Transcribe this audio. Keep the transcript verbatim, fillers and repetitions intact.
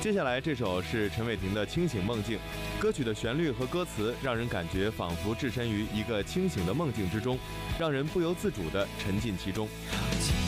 接下来这首是陈伟霆的《清醒梦境》，歌曲的旋律和歌词让人感觉仿佛置身于一个清醒的梦境之中，让人不由自主地沉浸其中。 靠近